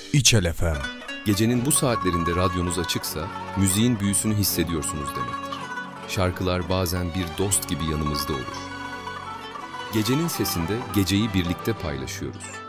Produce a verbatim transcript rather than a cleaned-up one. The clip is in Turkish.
İçel F M. Gecenin bu saatlerinde radyonuz açıksa, müziğin büyüsünü hissediyorsunuz demektir. Şarkılar bazen bir dost gibi yanımızda olur. Gecenin sesinde geceyi birlikte paylaşıyoruz.